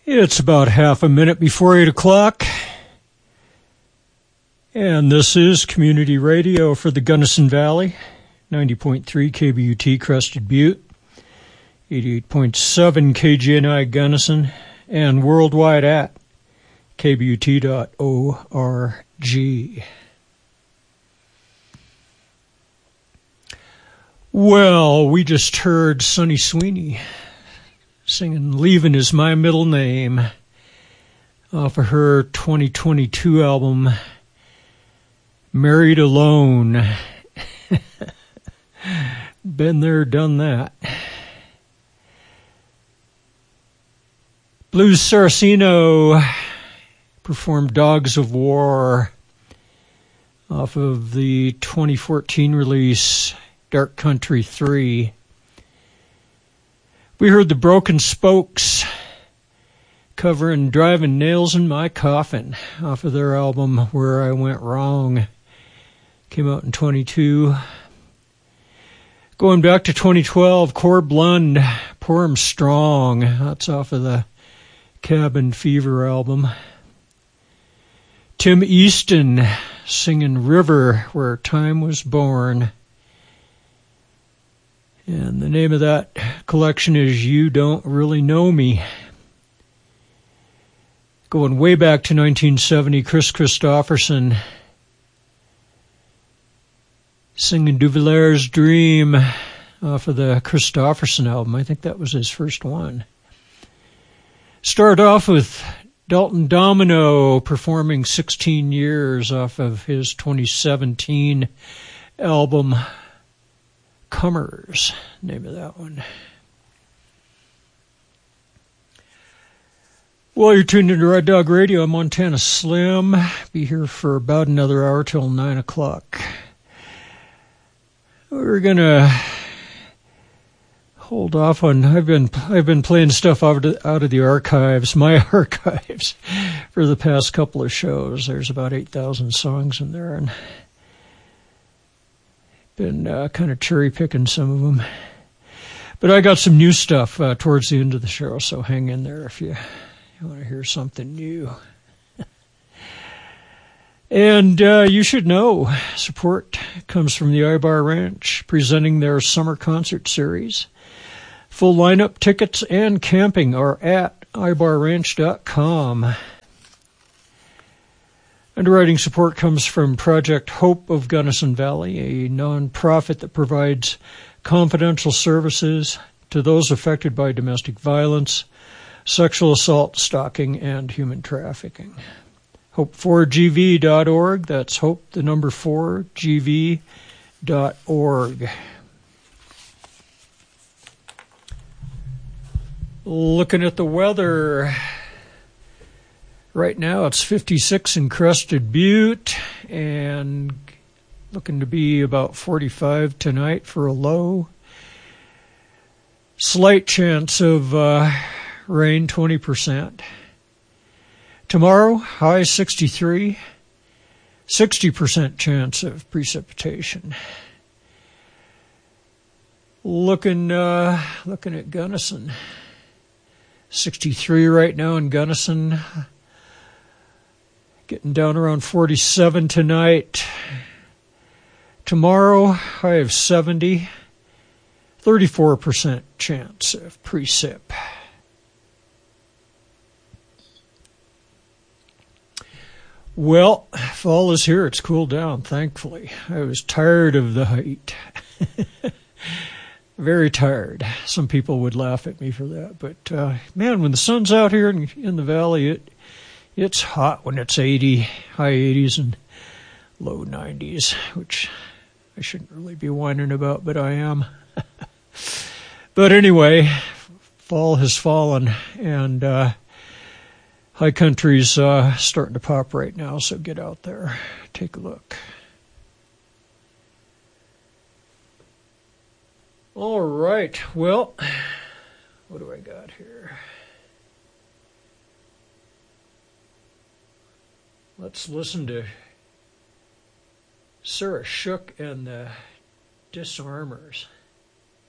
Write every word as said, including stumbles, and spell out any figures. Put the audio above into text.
It's about half a minute before eight o'clock, and this is Community Radio for the Gunnison Valley, ninety point three K B U T Crested Butte, eighty-eight point seven K G N I Gunnison, and worldwide at K B U T dot org. Well, we just heard Sunny Sweeney singing Leavin' Is My Middle Name off of her twenty twenty-two album, Married Alone. Been there, done that. Blues Saraceno performed Dogs of War off of the twenty fourteen release Dark Country three. We heard the Broken Spokes covering Driving Nails in My Coffin off of their album Where I Went Wrong. Came out in twenty-two. Going back to twenty twelve, Corb Lund, Pour 'Em Strong. That's off of the Cabin Fever album. Tim Easton singing River, Where Time Was Born. And the name of that collection is You Don't Really Know Me. Going way back to nineteen seventy, Chris Christopherson singing Duvalaire's Dream off of the Christopherson album. I think that was his first one. Start off with Dalton Domino performing sixteen years off of his twenty seventeen album Comers, name of that one. Well, you're tuned into Red Dog Radio. I'm Montana Slim. Be here for about another hour till nine o'clock. We're gonna hold off on. I've been I've been playing stuff out of, out of the archives, my archives, for the past couple of shows. There's about eight thousand songs in there, and been uh, kind of cherry picking some of them. But I got some new stuff uh, towards the end of the show, so hang in there if you, you want to hear something new. And uh, you should know, support comes from the Ibar Ranch, presenting their summer concert series. Full lineup, tickets, and camping are at i bar ranch dot com. Underwriting support comes from Project Hope of Gunnison Valley, a nonprofit that provides confidential services to those affected by domestic violence, sexual assault, stalking, and human trafficking. hope four g v dot org. That's hope, the number four, g v dot org. Looking at the weather. Right now it's fifty-six in Crested Butte and looking to be about forty-five tonight for a low. Slight chance of uh, rain, twenty percent. Tomorrow, high sixty-three, sixty percent chance of precipitation. Looking, uh, looking at Gunnison. sixty-three right now in Gunnison. Getting down around forty-seven tonight. Tomorrow, high of seventy, thirty-four percent chance of precip. Well, fall is here. It's cooled down, thankfully. I was tired of the heat. Very tired. Some people would laugh at me for that. But, uh, man, when the sun's out here in, in the valley, it it's hot when it's eighty, high eighties and low nineties, which I shouldn't really be whining about, but I am. But anyway, fall has fallen, and uh, high country's uh, starting to pop right now, so get out there, take a look. All right, well, what do I got here? Let's listen to Sarah Shook and the Disarmers.